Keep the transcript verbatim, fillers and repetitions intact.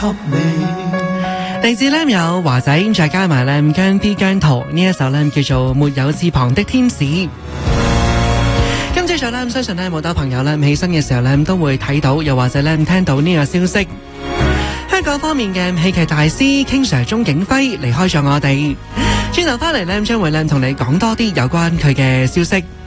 嚟自呢有華仔，再加埋呢姜 B 姜濤呢一首呢叫做《沒有翅膀的天使》。今朝早呢，相信呢好多朋友呢起身嘅時候呢都會睇到，又或者呢聽到呢個消息。香港方面嘅戲劇大師 King Sir 鍾景輝離開咗我哋，轉頭翻嚟呢將會呢同你講多啲有關佢嘅消息。